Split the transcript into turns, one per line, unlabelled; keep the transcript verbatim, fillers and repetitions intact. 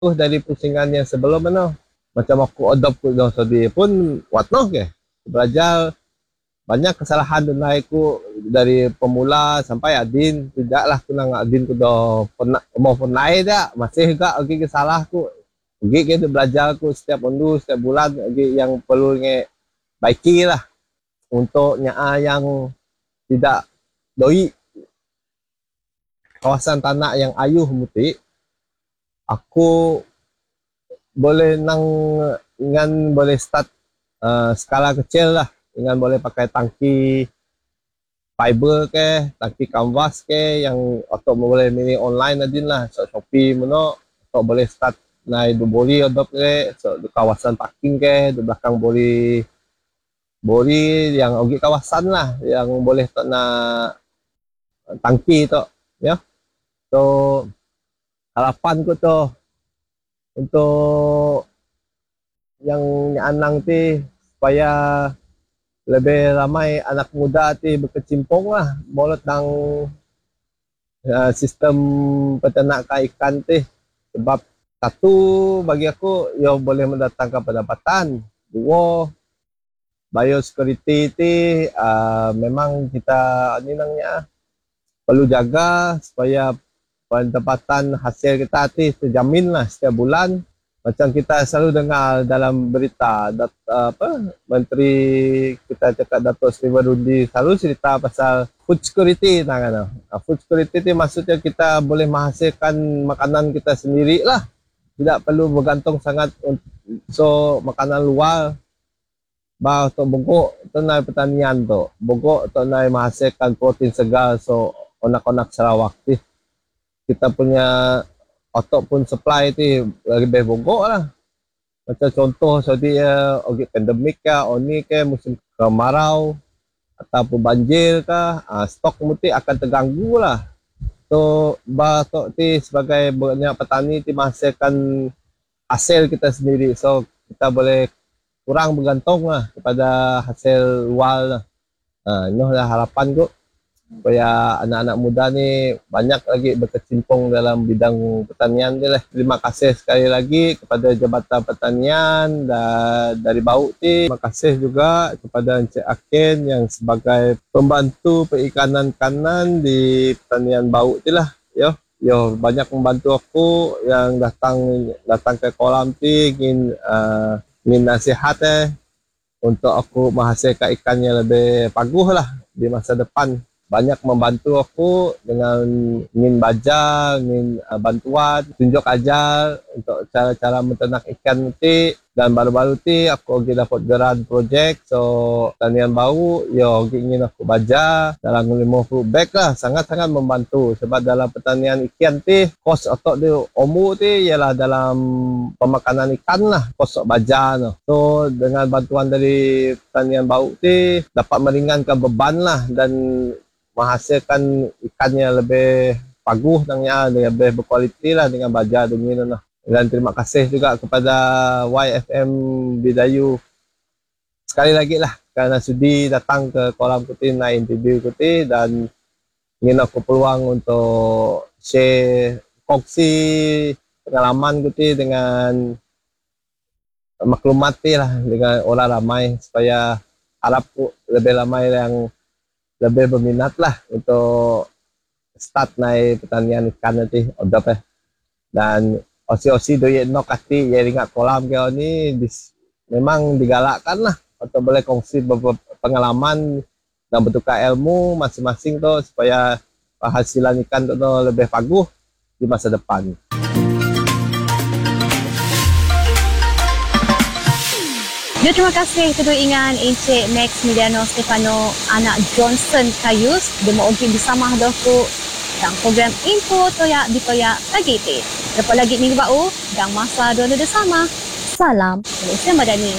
Terus dari pusingan yang sebelum mana, macam aku adopt ku dah tadi pun watnoh ke. Belajar banyak kesalahan dan aku dari pemula sampai adin, tidaklah aku nang adin ku dah pernah mau pernah dah, masih juga lagi kesalah ku. Lagi kita belajar ku setiap minggu, setiap bulan lagi yang perlu nge baiki lah untuk nyaa yang tidak doi kawasan tanah yang ayuh muti. Aku boleh nang dengan boleh start uh, skala kecil lah, dengan boleh pakai tangki fiber ke, tangki canvas ke yang atau boleh mini online adin lah, so Shopee mana atau boleh start naik du boli adopt ke, so di kawasan parking ke, di belakang boli boli yang ogi kawasan lah, yang boleh tak nak tangki tu, ya. So harapan ku tu untuk yang anang ti supaya lebih ramai anak muda ti berkecimpung lah boleh tentang uh, sistem peternakan ikan ti, sebab satu bagi aku ia boleh mendatangkan pendapatan, dua biosecurity ti uh, memang kita ni nangnya perlu jaga supaya pendapatan hasil kita ti terjamin lah setiap bulan. Macam kita selalu dengar dalam berita dat, apa Menteri kita cakap Datuk Seri Wadudi selalu cerita pasal food security nah, kan? Food security itu maksudnya kita boleh menghasilkan makanan kita sendiri lah, tidak perlu bergantung sangat so makanan luar. Bah untuk bogok tu naik pertanian tu, bogok tu naik menghasilkan protein segar, so onak-onak Sarawak ti kita punya ataupun supply tu lebih bogok lah. Macam contoh tadi ya, ogi pandemik ke, oni ke musim kemarau ataupun banjir ke, uh, stok mesti akan terganggu lah. So bah tu ti sebagai banyak petani ti menghasilkan hasil kita sendiri, so kita boleh kurang bergantung lah kepada hasil luar lah. Uh, ini adalah harapan ku supaya anak-anak muda ni banyak lagi berkecimpung dalam bidang pertanian ni lah. Terima kasih sekali lagi kepada Jabatan Pertanian dan dari Bauk ti. Terima kasih juga kepada Encik Akin yang sebagai pembantu perikanan kanan di pertanian Bauk ti lah. Yo, yo banyak membantu aku yang datang datang ke kolam ti ingin uh, ingin nasihat eh untuk aku menghasilkan ikan yang lebih bagus lah di masa depan. Banyak membantu aku dengan ingin baca, ingin uh, bantuan, tunjuk ajar untuk cara-cara menternak ikan nanti. Dan baru-baru ti aku lagi dapat geran projek, so pertanian baru, yo ingin aku baca dalam lima puluh beg lah, sangat-sangat membantu. Sebab dalam pertanian ikan ti, kos otok dia umur ti ialah dalam pemakanan ikan lah, kos otok baja no. So dengan bantuan dari pertanian baru ti, dapat meringankan beban lah dan menghasilkan ikannya lebih bagus nangnya, lebih berkualiti lah dengan baja dungin lah. Dan terima kasih juga kepada Y F M Bidayu sekali lagi lah kerana sudi datang ke kolam kuti naik interview kuti dan ingin aku peluang untuk share kongsi pengalaman kuti dengan maklumat lah dengan orang ramai supaya harap lebih ramai yang lebih berminat lah untuk start naik pertanian ikan nanti odop eh. Dan osi-osi doyek nok kati ya ingat kolam kau ni dis, memang digalakkan lah atau boleh kongsi pengalaman dan bertukar ilmu masing-masing tu supaya penghasilan ikan tu lebih bagus di masa depan.
Ya, terima kasih kedua ingan Encik Max Miliano Stefano anak Johnson Kayus dia mau pergi bersama doku dalam program Info Toyak di Toyak pagi ini. Lepas lagi minggu baru dan masa dua-dua sama. Salam Malaysia Madani.